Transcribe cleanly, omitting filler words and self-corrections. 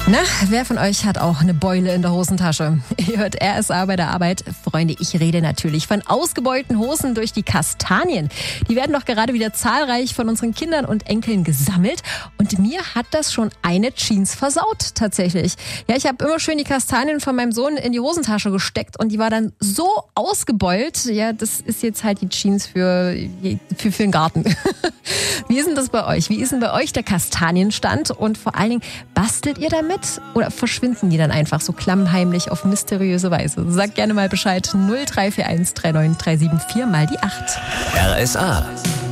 Na, wer von euch hat auch eine Beule in der Hosentasche? Ihr hört RSA bei der Arbeit. Freunde, ich rede natürlich von ausgebeulten Hosen durch die Kastanien. Die werden doch gerade wieder zahlreich von unseren Kindern und Enkeln gesammelt. Und mir hat das schon eine Jeans versaut, tatsächlich. Ja, ich habe immer schön die Kastanien von meinem Sohn in die Hosentasche gesteckt und die war dann so ausgebeult. Ja, das ist jetzt halt die Jeans für den Garten. Wie ist denn das bei euch? Wie ist denn bei euch der Kastanienstand? Und vor allen Dingen, bastelt ihr damit? Oder verschwinden die dann einfach so klammheimlich auf mysteriöse Weise? Sagt gerne mal Bescheid. 0341 39 374 mal die 8. RSA.